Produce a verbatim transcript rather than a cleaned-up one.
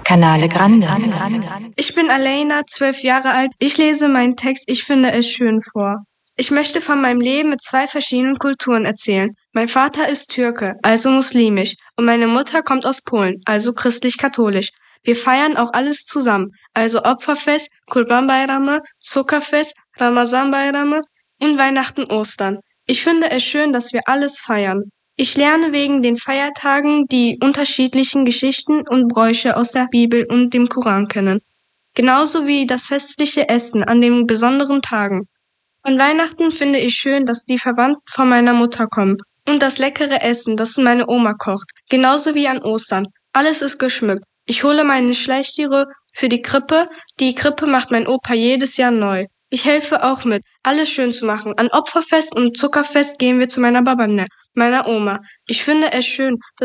Canale Grande. Ich bin Alena, zwölf Jahre alt. Ich lese meinen Text Ich finde es schön vor. Ich möchte von meinem Leben mit zwei verschiedenen Kulturen erzählen. Mein Vater ist Türke, also muslimisch, und meine Mutter kommt aus Polen, also christlich-katholisch. Wir feiern auch alles zusammen, also Opferfest, Kurban Bayramı, Zuckerfest, Ramazan Bayramı und Weihnachten, Ostern. Ich finde es schön, dass wir alles feiern. Ich lerne wegen den Feiertagen die unterschiedlichen Geschichten und Bräuche aus der Bibel und dem Koran kennen. Genauso wie das festliche Essen an den besonderen Tagen. An Weihnachten finde ich schön, dass die Verwandten von meiner Mutter kommen. Und das leckere Essen, das meine Oma kocht. Genauso wie an Ostern. Alles ist geschmückt. Ich hole meine Schleichtiere für die Krippe. Die Krippe macht mein Opa jedes Jahr neu. Ich helfe auch mit, alles schön zu machen. An Opferfest und Zuckerfest gehen wir zu meiner Babane, meiner Oma. Ich finde es schön,